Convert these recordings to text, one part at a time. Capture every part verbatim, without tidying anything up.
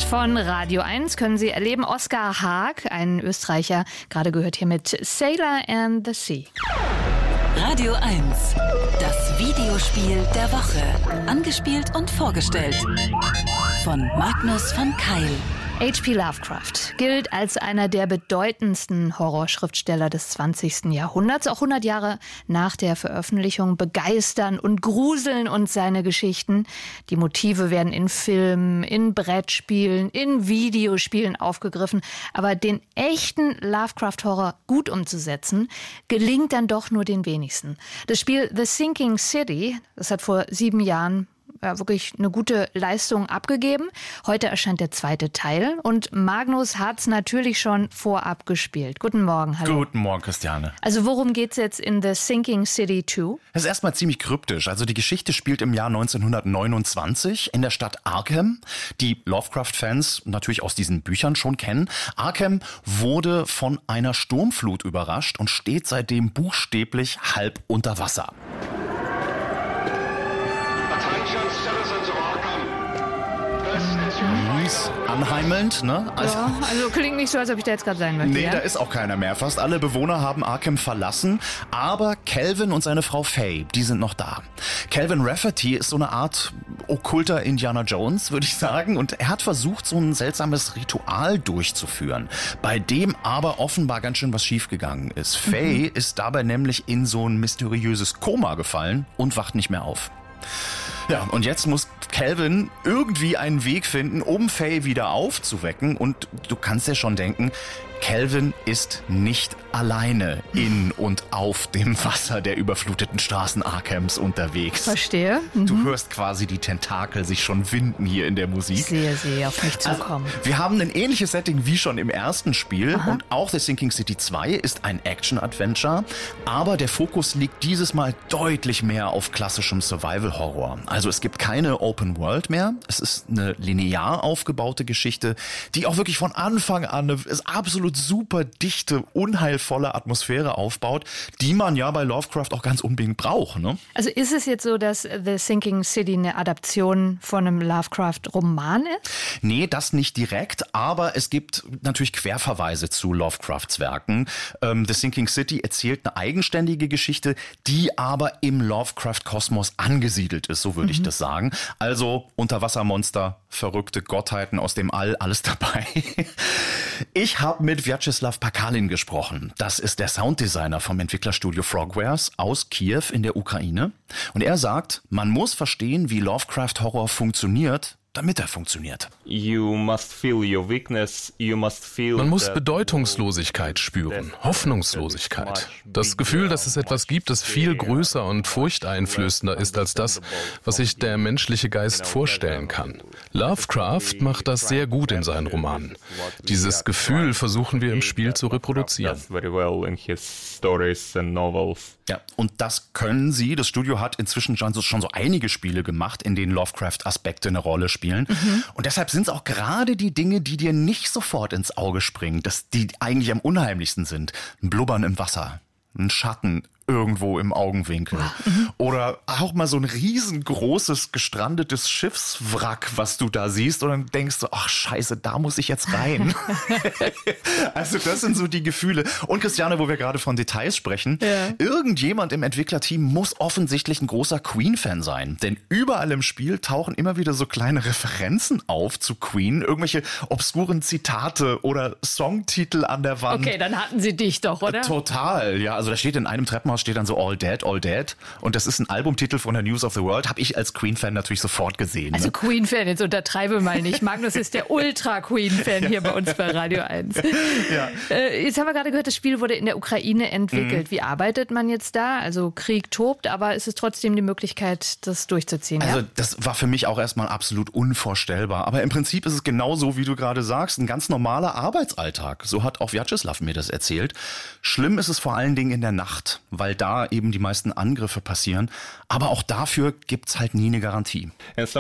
von Radio eins können Sie erleben. Oskar Haag, ein Österreicher, gerade gehört hier mit Sailor and the Sea. Radio eins, das Videospiel der Woche. Angespielt und vorgestellt von Magnus von Keil. H P Lovecraft gilt als einer der bedeutendsten Horrorschriftsteller des zwanzigsten Jahrhunderts. Auch hundert Jahre nach der Veröffentlichung begeistern und gruseln uns seine Geschichten. Die Motive werden in Filmen, in Brettspielen, in Videospielen aufgegriffen. Aber den echten Lovecraft-Horror gut umzusetzen, gelingt dann doch nur den wenigsten. Das Spiel The Sinking City, das hat vor sieben Jahren Ja, wirklich eine gute Leistung abgegeben. Heute erscheint der zweite Teil und Magnus hat's natürlich schon vorab gespielt. Guten Morgen, hallo. Guten Morgen, Christiane. Also worum geht's jetzt in The Sinking City zwei? Es ist erstmal ziemlich kryptisch. Also die Geschichte spielt im Jahr neunzehnhundertneunundzwanzig in der Stadt Arkham, die Lovecraft-Fans natürlich aus diesen Büchern schon kennen. Arkham wurde von einer Sturmflut überrascht und steht seitdem buchstäblich halb unter Wasser. Anheimelnd, ne? Also, ja, also klingt nicht so, als ob ich da jetzt gerade sein möchte. Nee, ja? Da ist auch keiner mehr. Fast alle Bewohner haben Arkham verlassen, aber Calvin und seine Frau Faye, die sind noch da. Calvin Rafferty ist so eine Art okkulter Indiana Jones, würde ich sagen, und er hat versucht, so ein seltsames Ritual durchzuführen, bei dem aber offenbar ganz schön was schiefgegangen ist. Mhm. Faye ist dabei nämlich in so ein mysteriöses Koma gefallen und wacht nicht mehr auf. Ja, und jetzt muss Calvin irgendwie einen Weg finden, um Faye wieder aufzuwecken. Und du kannst dir schon denken, Calvin ist nicht alleine in und auf dem Wasser der überfluteten Straßen Arkhams unterwegs. Verstehe. Mhm. Du hörst quasi die Tentakel sich schon winden hier in der Musik. Ich sehe sie auf mich zukommen. Also, wir haben ein ähnliches Setting wie schon im ersten Spiel. Aha. Und auch The Sinking City zwei ist ein Action-Adventure. Aber der Fokus liegt dieses Mal deutlich mehr auf klassischem Survival-Horror. Also es gibt keine Open World mehr. Es ist eine linear aufgebaute Geschichte, die auch wirklich von Anfang an eine ist absolut super dichte, unheilvolle Atmosphäre aufbaut, die man ja bei Lovecraft auch ganz unbedingt braucht, ne? Also ist es jetzt so, dass The Sinking City eine Adaption von einem Lovecraft-Roman ist? Nee, das nicht direkt, aber es gibt natürlich Querverweise zu Lovecrafts Werken. Ähm, The Sinking City erzählt eine eigenständige Geschichte, die aber im Lovecraft-Kosmos angesiedelt ist, so würde mhm. ich das sagen. Also Unterwassermonster, verrückte Gottheiten aus dem All, alles dabei. Ich habe mit Vyacheslav Pakalin gesprochen. Das ist der Sounddesigner vom Entwicklerstudio Frogwares aus Kiew in der Ukraine. Und er sagt, man muss verstehen, wie Lovecraft-Horror funktioniert, damit er funktioniert. Man muss Bedeutungslosigkeit spüren, Hoffnungslosigkeit. Das Gefühl, dass es etwas gibt, das viel größer und furchteinflößender ist als das, was sich der menschliche Geist vorstellen kann. Lovecraft macht das sehr gut in seinen Romanen. Dieses Gefühl versuchen wir im Spiel zu reproduzieren. Ja, und das können sie. Das Studio hat inzwischen schon so, schon so einige Spiele gemacht, in denen Lovecraft-Aspekte eine Rolle spielen. Mhm. Und deshalb sind es auch gerade die Dinge, die dir nicht sofort ins Auge springen, dass die eigentlich am unheimlichsten sind. Ein Blubbern im Wasser, ein Schatten irgendwo im Augenwinkel. Mhm. Oder auch mal so ein riesengroßes, gestrandetes Schiffswrack, was du da siehst und dann denkst du, ach scheiße, da muss ich jetzt rein. Also das sind so die Gefühle. Und Christiane, wo wir gerade von Details sprechen, ja. Irgendjemand im Entwicklerteam muss offensichtlich ein großer Queen-Fan sein. Denn überall im Spiel tauchen immer wieder so kleine Referenzen auf zu Queen. Irgendwelche obskuren Zitate oder Songtitel an der Wand. Okay, dann hatten sie dich doch, oder? Total, ja. Also da steht in einem Treppenhaus steht dann so All Dead, All Dead. Und das ist ein Albumtitel von der News of the World. Habe ich als Queen-Fan natürlich sofort gesehen. Also ne? Queen-Fan, jetzt untertreibe mal nicht. Magnus ist der Ultra-Queen-Fan hier bei uns bei Radio eins. Ja. Äh, jetzt haben wir gerade gehört, das Spiel wurde in der Ukraine entwickelt. Mhm. Wie arbeitet man jetzt da? Also Krieg tobt, aber ist es trotzdem die Möglichkeit, das durchzuziehen? Also ja? Das war für mich auch erstmal absolut unvorstellbar. Aber im Prinzip ist es genauso, wie du gerade sagst, ein ganz normaler Arbeitsalltag. So hat auch Vyacheslav mir das erzählt. Schlimm ist es vor allen Dingen in der Nacht, weil da eben die meisten Angriffe passieren. Aber auch dafür gibt's halt nie eine Garantie.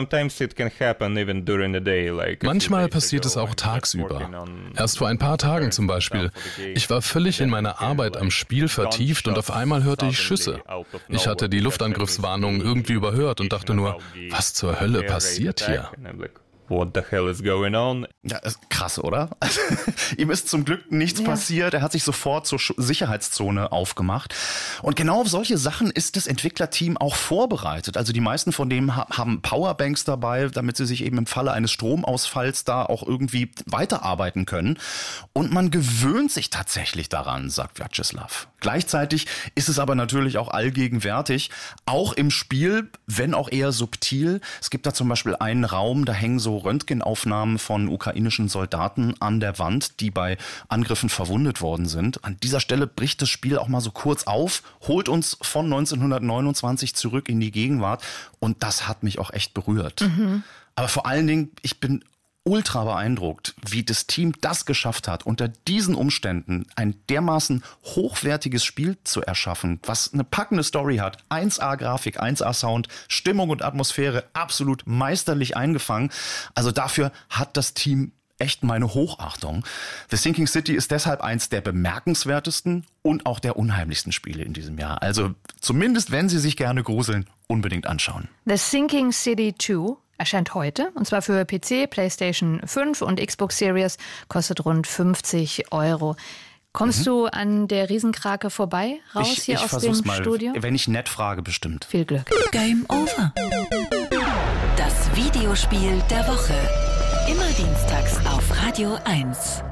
Manchmal passiert es auch tagsüber. Erst vor ein paar Tagen zum Beispiel. Ich war völlig in meiner Arbeit am Spiel vertieft und auf einmal hörte ich Schüsse. Ich hatte die Luftangriffswarnung irgendwie überhört und dachte nur, was zur Hölle passiert hier? what the hell is going on? Ja, ist krass, oder? Also, ihm ist zum Glück nichts ja. passiert. Er hat sich sofort zur Sicherheitszone aufgemacht. Und genau auf solche Sachen ist das Entwicklerteam auch vorbereitet. Also die meisten von denen haben Powerbanks dabei, damit sie sich eben im Falle eines Stromausfalls da auch irgendwie weiterarbeiten können. Und man gewöhnt sich tatsächlich daran, sagt Vyacheslav. Gleichzeitig ist es aber natürlich auch allgegenwärtig, auch im Spiel, wenn auch eher subtil. Es gibt da zum Beispiel einen Raum, da hängen so Röntgenaufnahmen von ukrainischen Soldaten an der Wand, die bei Angriffen verwundet worden sind. An dieser Stelle bricht das Spiel auch mal so kurz auf, holt uns von neunzehnhundertneunundzwanzig zurück in die Gegenwart und das hat mich auch echt berührt. Mhm. Aber vor allen Dingen, ich bin ultra beeindruckt, wie das Team das geschafft hat, unter diesen Umständen ein dermaßen hochwertiges Spiel zu erschaffen, was eine packende Story hat, eins A Grafik, eins A Sound, Stimmung und Atmosphäre absolut meisterlich eingefangen. Also dafür hat das Team echt meine Hochachtung. The Sinking City ist deshalb eins der bemerkenswertesten und auch der unheimlichsten Spiele in diesem Jahr. Also zumindest, wenn Sie sich gerne gruseln, unbedingt anschauen. The Sinking City zwei erscheint heute, und zwar für P C, PlayStation fünf und Xbox Series, kostet rund fünfzig Euro. Kommst mhm. du an der Riesenkrake vorbei, raus ich, hier ich aus dem mal, Studio? Wenn ich nett frage, bestimmt. Viel Glück. Game over. Das Videospiel der Woche. Immer dienstags auf Radio eins.